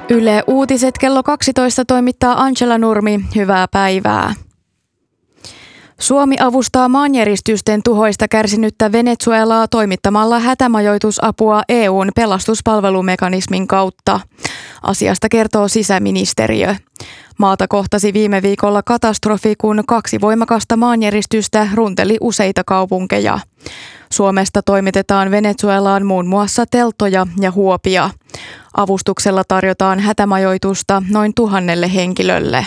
Yle Uutiset kello 12 toimittaa Angela Nurmi. Hyvää päivää. Suomi avustaa maanjäristysten tuhoista kärsinyttä Venezuelaa toimittamalla hätämajoitusapua EU:n pelastuspalvelumekanismin kautta. Asiasta kertoo sisäministeriö. Maata kohtasi viime viikolla katastrofi, kun 2 voimakasta maanjäristystä runteli useita kaupunkeja. Suomesta toimitetaan Venezuelaan muun muassa teltoja ja huopia. Avustuksella tarjotaan hätämajoitusta noin 1000 henkilölle.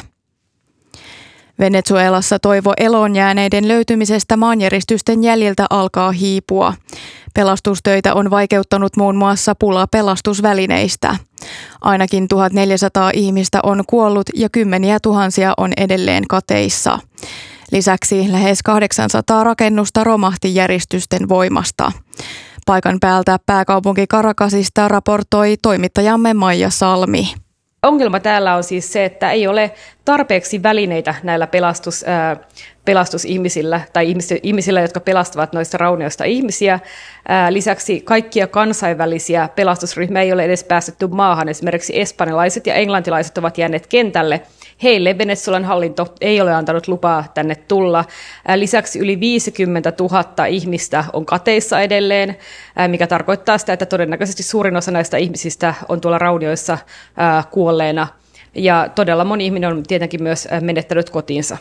Venezuelassa toivo eloon jääneiden löytymisestä maanjäristysten jäljiltä alkaa hiipua. Pelastustöitä on vaikeuttanut muun muassa pula pelastusvälineistä. Ainakin 1400 ihmistä on kuollut ja kymmeniä tuhansia on edelleen kateissa. Lisäksi lähes 800 rakennusta romahti järistysten voimasta. Paikan päältä pääkaupunki Caracasista raportoi toimittajamme Maija Salmi. Ongelma täällä on siis se, että ei ole tarpeeksi välineitä näillä pelastusihmisillä tai ihmisillä, jotka pelastavat noista raunioista ihmisiä. Lisäksi kaikkia kansainvälisiä pelastusryhmiä ei ole edes päästetty maahan. Esimerkiksi espanjalaiset ja englantilaiset ovat jääneet kentälle. Heille Venezuelan hallinto ei ole antanut lupaa tänne tulla. Lisäksi yli 50 000 ihmistä on kateissa edelleen, mikä tarkoittaa sitä, että todennäköisesti suurin osa näistä ihmisistä on tuolla raunioissa kuolleena. Ja todella moni ihminen on tietenkin myös menettänyt kotiinsa.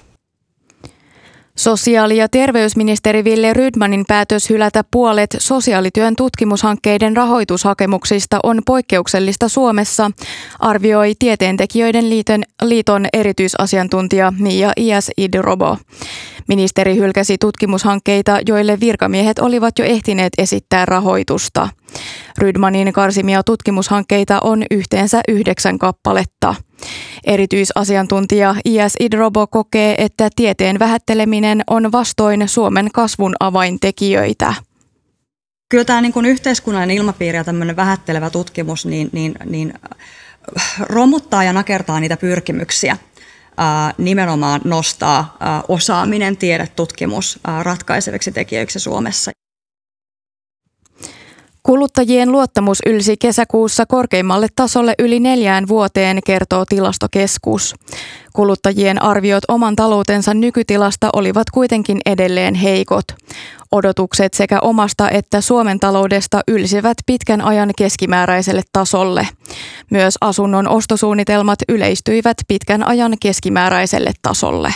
Sosiaali- ja terveysministeri Wille Rydmanin päätös hylätä puolet sosiaalityön tutkimushankkeiden rahoitushakemuksista on poikkeuksellista Suomessa, arvioi Tieteentekijöiden liiton erityisasiantuntija Mia Ias-Idrobo. Ministeri hylkäsi tutkimushankkeita, joille virkamiehet olivat jo ehtineet esittää rahoitusta. Rydmanin karsimia tutkimushankkeita on yhteensä 9 kappaletta. Erityisasiantuntija Ias-Idrobo kokee, että tieteen vähätteleminen on vastoin Suomen kasvun avaintekijöitä. Kyllä tämä niin kuin yhteiskunnallinen ilmapiiri ja tämmöinen vähättelevä tutkimus niin romuttaa ja nakertaa niitä pyrkimyksiä. Nimenomaan nostaa osaaminen, tiedetutkimus ratkaiseviksi tekijöiksi Suomessa. Kuluttajien luottamus ylsi kesäkuussa korkeimmalle tasolle yli 4 vuoteen, kertoo Tilastokeskus. Kuluttajien arviot oman taloutensa nykytilasta olivat kuitenkin edelleen heikot. Odotukset sekä omasta että Suomen taloudesta ylsivät pitkän ajan keskimääräiselle tasolle. Myös asunnon ostosuunnitelmat yleistyivät pitkän ajan keskimääräiselle tasolle.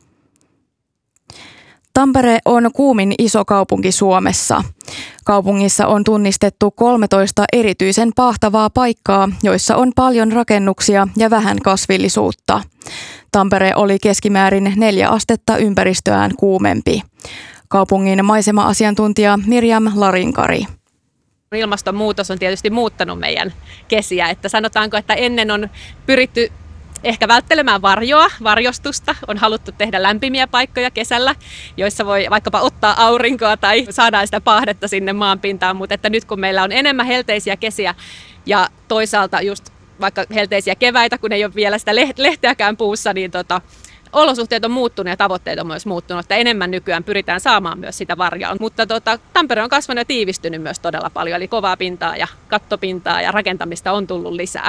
Tampere on kuumin iso kaupunki Suomessa. Kaupungissa on tunnistettu 13 erityisen paahtavaa paikkaa, joissa on paljon rakennuksia ja vähän kasvillisuutta. Tampere oli keskimäärin 4 astetta ympäristöään kuumempi. Kaupungin maisema-asiantuntija Mirjam Larinkari. Ilmastonmuutos on tietysti muuttanut meidän kesiä. Että sanotaanko, että ennen on pyritty ehkä välttelemään varjostusta. On haluttu tehdä lämpimiä paikkoja kesällä, joissa voi vaikkapa ottaa aurinkoa tai saadaan sitä paahdetta sinne maanpintaan. Mutta että nyt kun meillä on enemmän helteisiä kesiä ja toisaalta just vaikka helteisiä keväitä, kun ei ole vielä sitä lehteäkään puussa, niin olosuhteet on muuttunut ja tavoitteet on myös muuttunut, että enemmän nykyään pyritään saamaan myös sitä varjoa. Mutta Tampere on kasvanut ja tiivistynyt myös todella paljon, eli kovaa pintaa ja kattopintaa ja rakentamista on tullut lisää.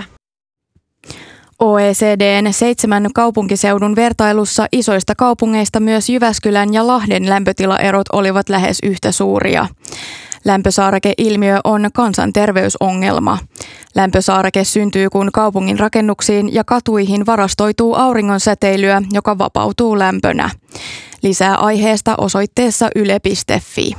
OECD:n 7 kaupunkiseudun vertailussa isoista kaupungeista myös Jyväskylän ja Lahden lämpötilaerot olivat lähes yhtä suuria. Lämpösaareke-ilmiö on kansanterveysongelma. Lämpösaareke syntyy, kun kaupungin rakennuksiin ja katuihin varastoituu auringonsäteilyä, joka vapautuu lämpönä. Lisää aiheesta osoitteessa yle.fi.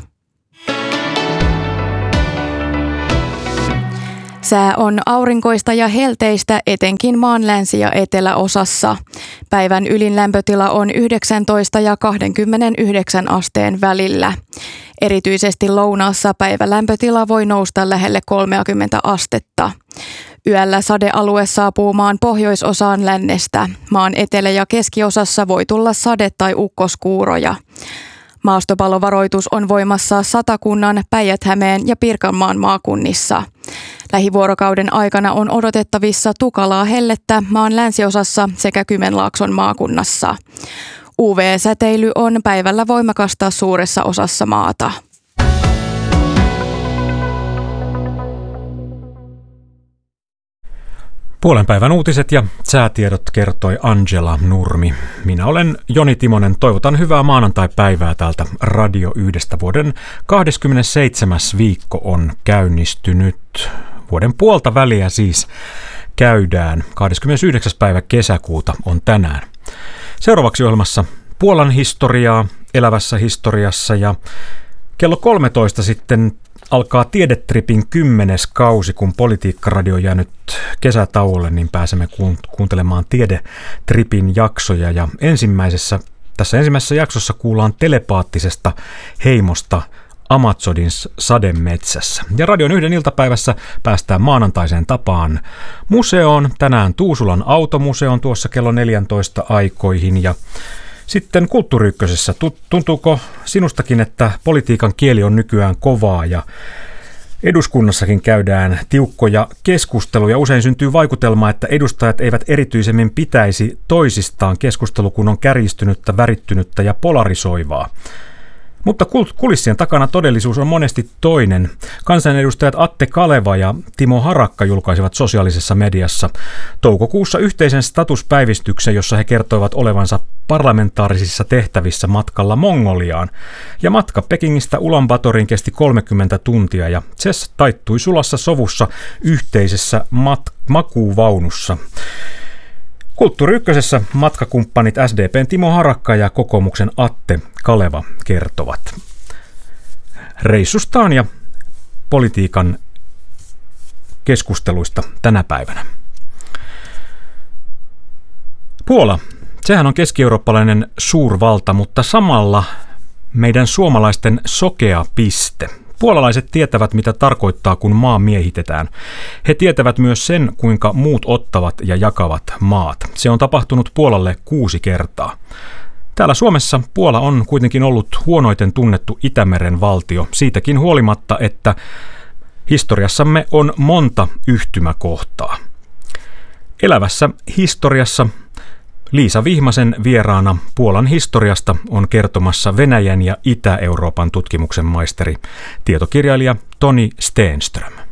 Sää on aurinkoista ja helteistä etenkin maan länsi- ja eteläosassa. Päivän ylin lämpötila on 19 ja 29 asteen välillä. Erityisesti lounaassa päivälämpötila voi nousta lähelle 30 astetta. Yöllä sadealue saapuu maan pohjoisosaan lännestä. Maan etelä- ja keskiosassa voi tulla sade- tai ukkoskuuroja. Maastopallovaroitus on voimassa Satakunnan, Päijät-Hämeen ja Pirkanmaan maakunnissa. Lähivuorokauden aikana on odotettavissa tukalaa hellettä maan länsiosassa sekä Kymenlaakson maakunnassa. UV-säteily on päivällä voimakasta suuressa osassa maata. Puolen päivän uutiset ja säätiedot kertoi Angela Nurmi. Minä olen Joni Timonen. Toivotan hyvää maanantai-päivää täältä Radio 1. Vuoden 27. viikko on käynnistynyt. Vuoden puolta väliä siis käydään. 29. päivä kesäkuuta on tänään. Seuraavaksi ohjelmassa Puolan historiaa elävässä historiassa ja kello 13 sitten alkaa Tiedetripin 10. kausi, kun Politiikkaradio on jäänyt kesätauolle, niin pääsemme kuuntelemaan Tiedetripin jaksoja. Ja tässä ensimmäisessä jaksossa kuullaan telepaattisesta heimosta Amazonin sademetsässä. Ja Radion 1 iltapäivässä päästään maanantaiseen tapaan museoon. Tänään Tuusulan automuseoon tuossa kello 14 aikoihin ja sitten Kulttuuri Ykkösessä. Tuntuuko sinustakin, että politiikan kieli on nykyään kovaa ja eduskunnassakin käydään tiukkoja keskusteluja? Usein syntyy vaikutelma, että edustajat eivät erityisemmin pitäisi toisistaan. Keskustelu kun on kärjistynyttä, värittynyttä ja polarisoivaa. Mutta kulissien takana todellisuus on monesti toinen. Kansanedustajat Atte Kaleva ja Timo Harakka julkaisivat sosiaalisessa mediassa toukokuussa yhteisen statuspäivistyksen, jossa he kertoivat olevansa parlamentaarisissa tehtävissä matkalla Mongoliaan. Ja matka Pekingistä Ulaanbaatoriin kesti 30 tuntia ja se taittui sulassa sovussa yhteisessä makuuvaunussa. Kulttuuri Ykkösessä matkakumppanit SDP:n Timo Harakka ja kokoomuksen Atte Kaleva kertovat reissustaan ja politiikan keskusteluista tänä päivänä. Puola, sehän on keski-eurooppalainen suurvalta, mutta samalla meidän suomalaisten sokea piste. Puolalaiset tietävät, mitä tarkoittaa, kun maa miehitetään. He tietävät myös sen, kuinka muut ottavat ja jakavat maat. Se on tapahtunut Puolalle 6 kertaa. Täällä Suomessa Puola on kuitenkin ollut huonoiten tunnettu Itämeren valtio, siitäkin huolimatta, että historiassamme on monta yhtymäkohtaa. Elävässä historiassa Liisa Vihmasen vieraana Puolan historiasta on kertomassa Venäjän ja Itä-Euroopan tutkimuksen maisteri, tietokirjailija Toni Stenström.